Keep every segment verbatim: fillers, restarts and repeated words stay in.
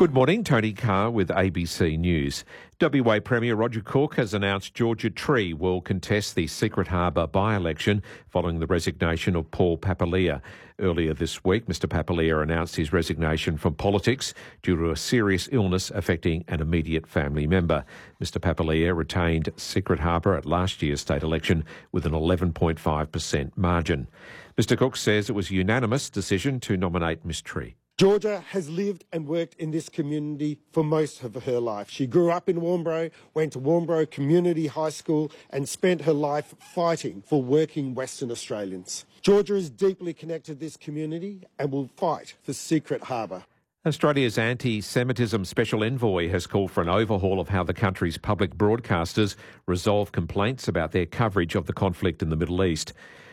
Good morning, Tony Carr with A B C News. W A Premier Roger Cook has announced Georgia Tree will contest the Secret Harbour by-election following the resignation of Paul Papalia. Earlier this week, Mr Papalia announced his resignation from politics due to a serious illness affecting an immediate family member. Mr Papalia retained Secret Harbour at last year's state election with an eleven point five percent margin. Mr Cook says it was a unanimous decision to nominate Miss Tree. Georgia has lived and worked in this community for most of her life. She grew up in Warnbro, went to Warnbro Community High School and spent her life fighting for working Western Australians. Georgia is deeply connected to this community and will fight for Secret Harbour. Australia's anti-Semitism special envoy has called for an overhaul of how the country's public broadcasters resolve complaints about their coverage of the conflict in the Middle East.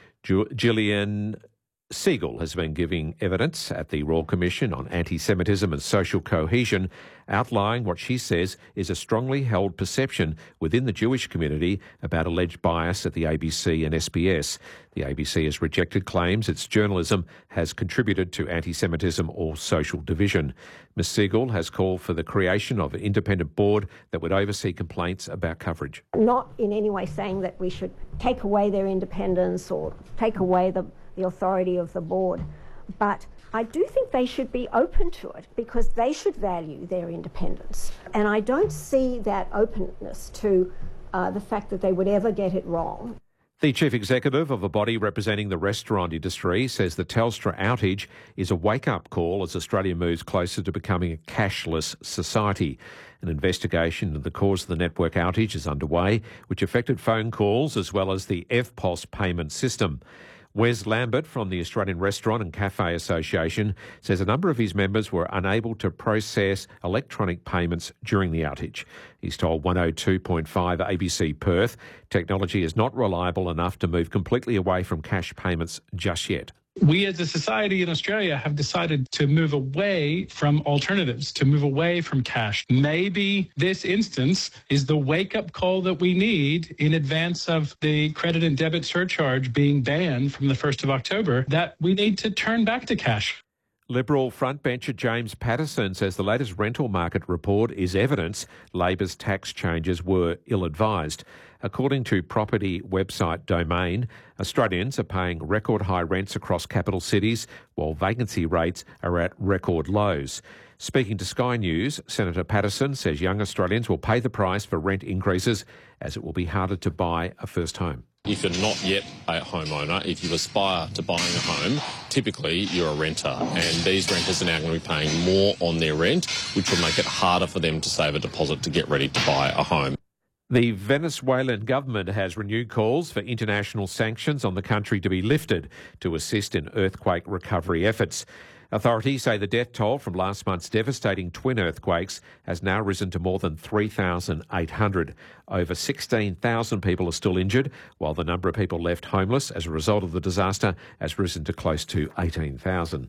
Gillian Siegel has been giving evidence at the Royal Commission on Anti-Semitism and Social Cohesion, outlining what she says is a strongly held perception within the Jewish community about alleged bias at the A B C and S B S. The A B C has rejected claims its journalism has contributed to anti-Semitism or social division. Miz Siegel has called for the creation of an independent board that would oversee complaints about coverage. Not in any way saying that we should take away their independence or take away the the authority of the board, but I do think they should be open to it because they should value their independence. And I don't see that openness to uh, the fact that they would ever get it wrong. The chief executive of a body representing the restaurant industry says the Telstra outage is a wake-up call as Australia moves closer to becoming a cashless society. An investigation into the cause of the network outage is underway, which affected phone calls as well as the E V P O S payment system. Wes Lambert from the Australian Restaurant and Cafe Association says a number of his members were unable to process electronic payments during the outage. He's told one oh two point five A B C Perth technology is not reliable enough to move completely away from cash payments just yet. We as a society in Australia have decided to move away from alternatives, to move away from cash. Maybe this instance is the wake-up call that we need in advance of the credit and debit surcharge being banned from the first of October, that we need to turn back to cash. Liberal frontbencher James Patterson says the latest rental market report is evidence Labor's tax changes were ill-advised. According to property website Domain, Australians are paying record high rents across capital cities while vacancy rates are at record lows. Speaking to Sky News, Senator Patterson says young Australians will pay the price for rent increases as it will be harder to buy a first home. If you're not yet a homeowner, if you aspire to buying a home, typically you're a renter, and these renters are now going to be paying more on their rent, which will make it harder for them to save a deposit to get ready to buy a home. The Venezuelan government has renewed calls for international sanctions on the country to be lifted to assist in earthquake recovery efforts. Authorities say the death toll from last month's devastating twin earthquakes has now risen to more than three thousand eight hundred. Over sixteen thousand people are still injured, while the number of people left homeless as a result of the disaster has risen to close to eighteen thousand.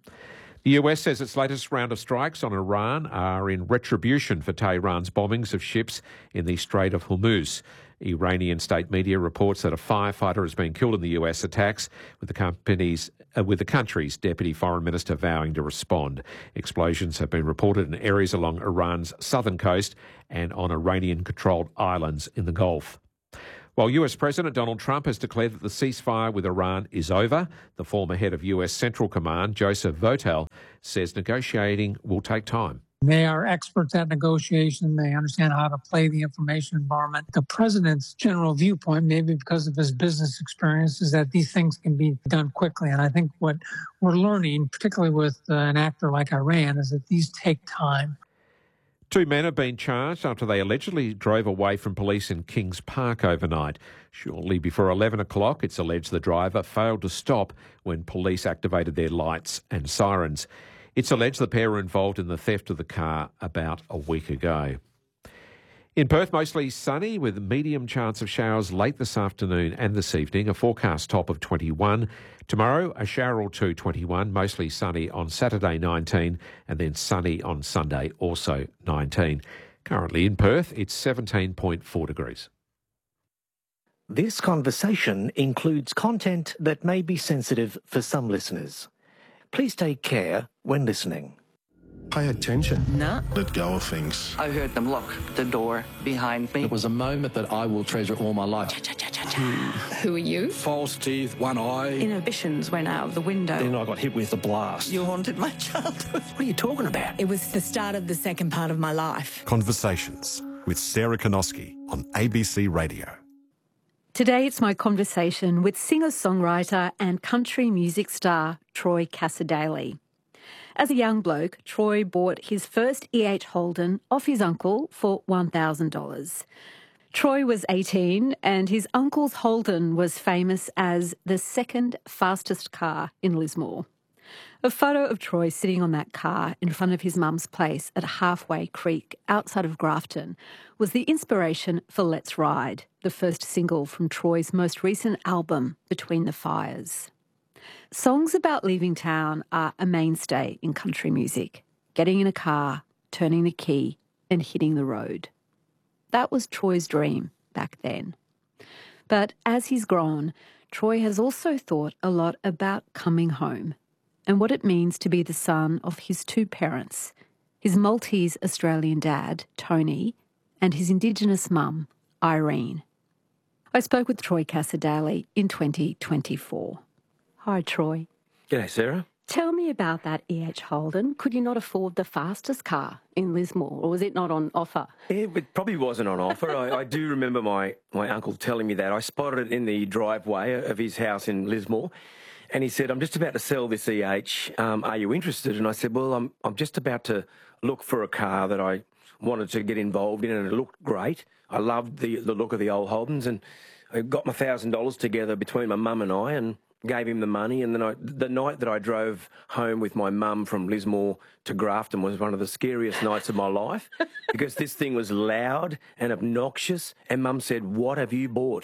The U S says its latest round of strikes on Iran are in retribution for Tehran's bombings of ships in the Strait of Hormuz. Iranian state media reports that a firefighter has been killed in the U S attacks, with the company's uh, with the country's deputy foreign minister vowing to respond. Explosions have been reported in areas along Iran's southern coast and on Iranian-controlled islands in the Gulf. While U S President Donald Trump has declared that the ceasefire with Iran is over, the former head of U S Central Command, Joseph Votel, says negotiating will take time. They are experts at negotiation. They understand how to play the information environment. The president's general viewpoint, maybe because of his business experience, is that these things can be done quickly. And I think what we're learning, particularly with uh, an actor like Iran, is that these take time. Two men have been charged after they allegedly drove away from police in Kings Park overnight. Shortly before eleven o'clock, it's alleged the driver failed to stop when police activated their lights and sirens. It's alleged the pair were involved in the theft of the car about a week ago. In Perth, mostly sunny with medium chance of showers late this afternoon and this evening, a forecast top of twenty-one. Tomorrow, a shower or two, twenty-one, mostly sunny on Saturday, nineteen, and then sunny on Sunday, also nineteen. Currently in Perth, it's seventeen point four degrees. This conversation includes content that may be sensitive for some listeners. Please take care when listening. Pay attention. No. Let go of things. I heard them lock the door behind me. It was a moment that I will treasure all my life. Who are you? False teeth, one eye. Inhibitions went out of the window. Then I got hit with a blast. You haunted my childhood. What are you talking about? It was the start of the second part of my life. Conversations with Sarah Konoski on A B C Radio. Today it's my conversation with singer-songwriter and country music star Troy Cassar-Daley. As a young bloke, Troy bought his first E H Holden off his uncle for one thousand dollars. Troy was eighteen and his uncle's Holden was famous as the second fastest car in Lismore. A photo of Troy sitting on that car in front of his mum's place at Halfway Creek outside of Grafton was the inspiration for Let's Ride, the first single from Troy's most recent album, Between the Fires. Songs about leaving town are a mainstay in country music, getting in a car, turning the key and hitting the road. That was Troy's dream back then. But as he's grown, Troy has also thought a lot about coming home and what it means to be the son of his two parents, his Maltese Australian dad, Tony, and his Indigenous mum, Irene. I spoke with Troy Cassar-Daley in twenty twenty-four. Hi, Troy. G'day, Sarah. Tell me about that E H Holden. Could you not afford the fastest car in Lismore, or was it not on offer? It, it probably wasn't on offer. I, I do remember my, my uncle telling me that. I spotted it in the driveway of his house in Lismore, and he said, I'm just about to sell this E H. Um, are you interested? And I said, well, I'm, I'm just about to look for a car that I wanted to get involved in, and it looked great. I loved the, the look of the old Holdens, and I got my one thousand dollars together between my mum and I and gave him the money. And then I, the night that I drove home with my mum from Lismore to Grafton was one of the scariest nights of my life because this thing was loud and obnoxious, and Mum said, what have you bought?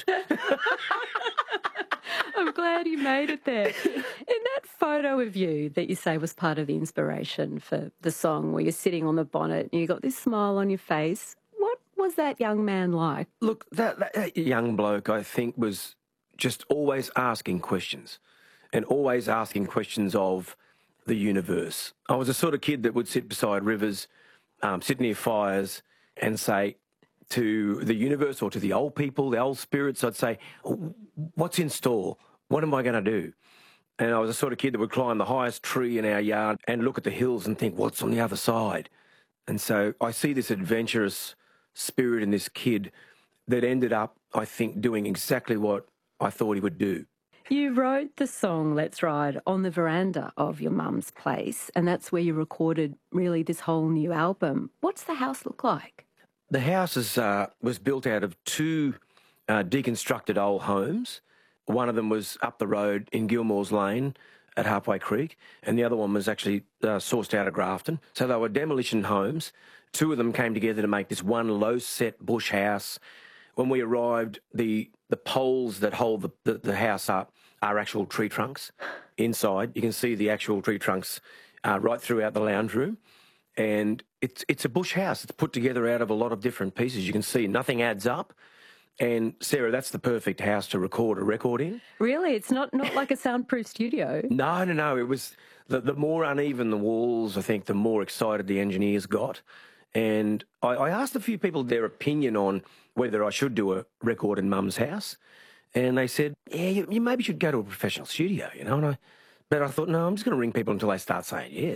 I'm glad you made it there. In that photo of you that you say was part of the inspiration for the song, where you're sitting on the bonnet and you got this smile on your face, what was that young man like? Look, that, that, that young bloke, I think, was just always asking questions and always asking questions of the universe. I was the sort of kid that would sit beside rivers, um, sit near fires and say to the universe or to the old people, the old spirits, I'd say, what's in store? What am I going to do? And I was the sort of kid that would climb the highest tree in our yard and look at the hills and think, what's on the other side? And so I see this adventurous spirit in this kid that ended up, I think, doing exactly what I thought he would do. You wrote the song Let's Ride on the veranda of your mum's place, and that's where you recorded really this whole new album. What's the house look like? The house is, uh, was built out of two uh, deconstructed old homes. One of them was up the road in Gilmore's Lane at Halfway Creek, and the other one was actually uh, sourced out of Grafton. So they were demolition homes. Two of them came together to make this one low-set bush house. When we arrived, the the poles that hold the, the, the house up are actual tree trunks inside. You can see the actual tree trunks uh, right throughout the lounge room. And it's it's a bush house. It's put together out of a lot of different pieces. You can see nothing adds up. And, Sarah, that's the perfect house to record a record in. Really? It's not, not like a soundproof studio? No, no, no. It was the, the more uneven the walls, I think, the more excited the engineers got. And I, I asked a few people their opinion on whether I should do a record in Mum's house. And they said, yeah, you, you maybe should go to a professional studio, you know. And I, but I thought, no, I'm just going to ring people until they start saying yes.